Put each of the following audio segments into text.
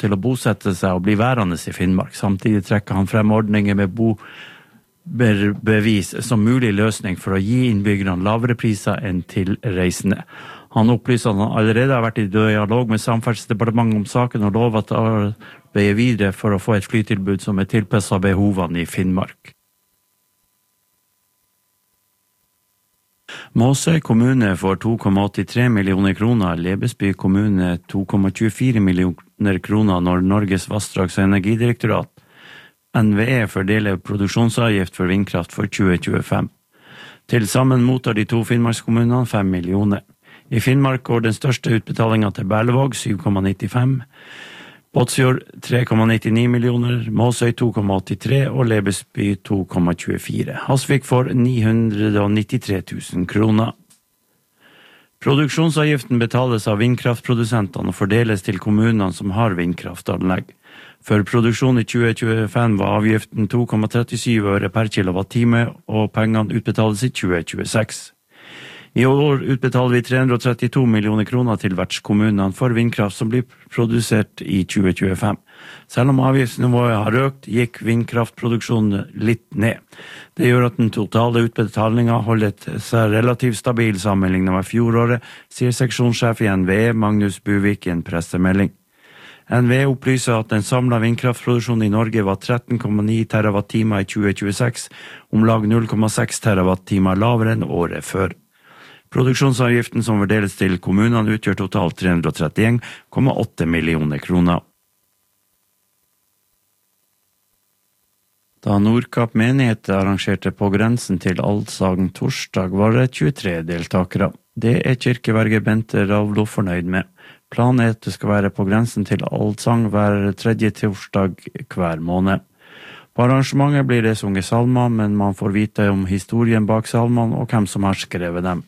til å bosette seg og bli værende i Finnmark. Samtidig trekker han frem ordninger med bobevis som mulig løsning for å gi innbyggerne lavere priser enn tilreisende. Han opplyser at han allerede har vært i dialog med Samferdselsdepartementet om saken og lover at arbeider videre for å få et flytilbud som tilpasset behovene i Finnmark. Måsøy kommune får 2,83 millioner kroner, Lebesby kommune 2,24 millioner kroner når Norges vassdrags- og energidirektorat NVE fordeler produksjonsavgift for vindkraft for 2025. Til sammen mottar de to Finnmarkskommunene 5 millioner. I Finnmark går den største utbetalingen til Berlevåg 7,95, Båtsfjord 3,99 millioner, Måsøy 2,83 og Lebesby 2,24. Hasvik får 993 000 kroner. Produksjonsavgiften betales av vindkraftprodusentene og fordeles til kommunene som har vindkraftanlegg. For produksjon i 2025 var avgiften 2,37 øre per kilowattime, og pengene utbetales i 2026. I år utbetaler vi 332 millioner kroner til vertskommunene for vindkraft som blir produsert i 2025. Selv om avgiftsnivået har økt, gikk vindkraftproduksjonen litt ned. Det gjør at den totale utbetalingen holdet seg relativt stabil sammenlignet med fjoråret, sier seksjonssjef i NVE Magnus Buvik i en pressemelding. NVE opplyser at den samlede vindkraftproduksjonen i Norge var 13,9 terawattimer i 2026, om lag 0,6 terawattimer lavere enn året før. Produksjonsavgiften som fordeles til kommunene utgjør totalt 331,8 millioner kroner. Da Nordkapp menighet arrangerte på grensen til allsang torsdag, var det 23 deltakere. Det kirkeverget Bente Ravlo fornøyd med. Planen at det skal være på grensen til allsang hver tredje torsdag hver måned. På arrangementet blir det sunget salmer, men man får vite om historien bak salmene og hvem som har skrevet dem.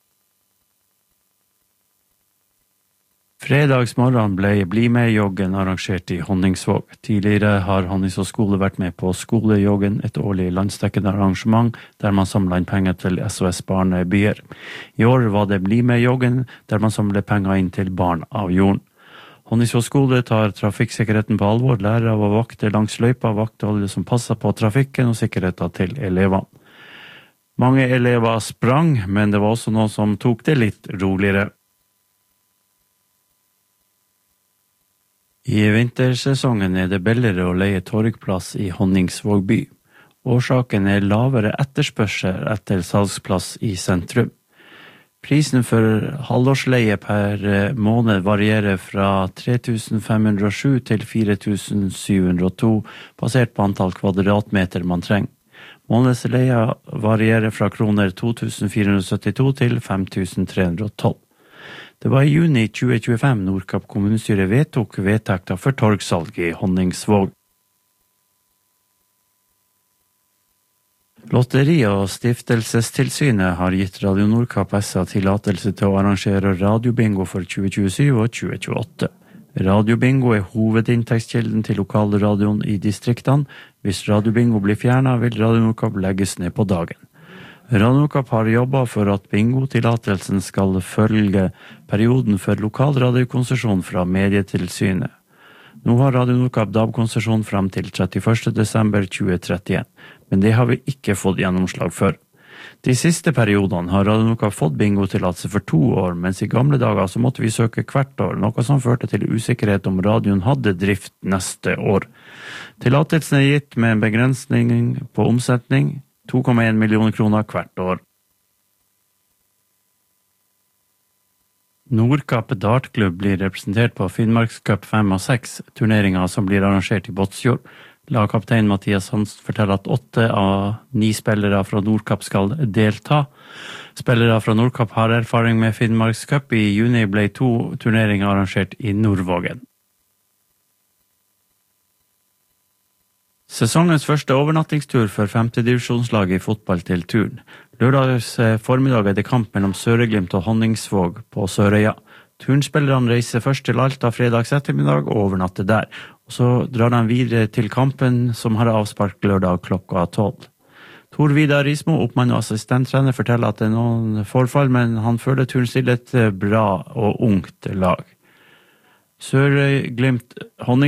Fredagsmorgen ble Bli med-joggen arrangert i Honningsvåg. Tidligere har Honningsvåg skole vært med på skolejoggen, et årlig landsdekkende arrangement der man samlet inn penger til SOS Barnebyer. I år var det Bli med-joggen der man samlet penger inn til barn av jorden. Honningsvåg skole tar trafikksikkerheten på alvor, lærer av å vakte langs løypa, vakte alle som passer på trafikken og sikkerheten til elevene. Mange elever sprang, men det var også noen som tok det litt roligere. I vintersesongen er det billigere å leie torgplass i Honningsvåg by. Årsaken er lavere etterspørsel etter salgsplass i sentrum. Prisen for halvårsleie per måned varierer fra 3.507 til 4.702, basert på antall kvadratmeter man trenger. Månedsleia varierer fra kroner 2.472 til 5.312. Det var i juni 2025 Nordkapp kommunestyre vedtok vedtekter for torgsalg i Honningsvåg. Lotteri- og stiftelsestilsynet har gitt Radio Nordkapp SA tillatelse til å arrangere radiobingo for 2027 og 2028. Radiobingo er hovedinntektskilden til lokalradioen i distriktene. Hvis radiobingo blir fjernet, vil Radio Nordkapp legges ned på dagen. Radio Nordkapp har jobbet for at bingo-tillatelsen skal følge perioden for lokalradiokonsesjon fra Medietilsynet. Nå har Radio Nordkapp DAB-konsesjon frem til 31. desember 2031, men det har vi ikke fått gjennomslag for. De siste periodene har Radio Nordkapp fått bingo-tillatelse for 2 år, mens i gamle dager så måtte vi søke hvert år, noe som førte til usikkerhet om radioen hadde drift neste år. Tillatelsen er gitt med en begrensning på omsetning, 2,1 millioner kroner hvert år. Nordkapp dartklubb blir representert på Finnmarkscup 5 og 6, turneringer som blir arrangert i Båtsfjord. Lagkaptein Mathias Hansen forteller at 8 av 9 spillere fra Nordkapp skal delta. Spillere fra Nordkapp har erfaring med Finnmarkscup. I juni ble 2 turneringer arrangert i Nordvågen. Sesongens første overnattingstur for 5. divisjonslaget i fotball til turn. Lørdags formiddag er det kamp mellom Søreglimt og Honningsvåg på Sørøya. Turnspillerne reiser først til Alta fredags ettermiddag og overnatter der. Og så drar de videre til kampen som har avspark lørdag klokka 12. Tor Vidar Rismo, oppmann og assistenttrener, forteller at det er noen forfall, men han føler turn stiller et bra og ungt lag. Sørøy, Glimt,